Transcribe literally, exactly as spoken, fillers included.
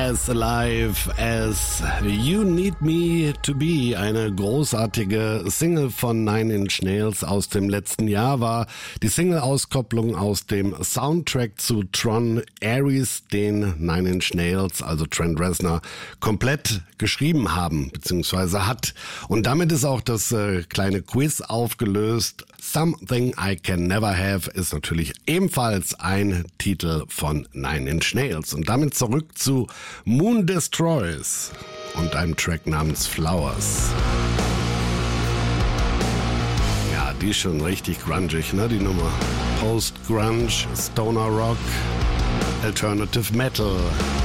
as alive as you need me to be. Eine großartige Single von Nine Inch Nails aus dem letzten Jahr war die Single-Auskopplung aus dem Soundtrack zu Tron Ares, den Nine Inch Nails, also Trent Reznor, komplett geschrieben haben bzw. hat. Und damit ist auch das äh, kleine Quiz aufgelöst. Something I Can Never Have ist natürlich ebenfalls ein Titel von Nine Inch Nails. Und damit zurück zu Moon Destroys und einem Track namens Flowers. Ja, die ist schon richtig grungig, ne, die Nummer. Post-Grunge, Stoner Rock, Alternative Metal.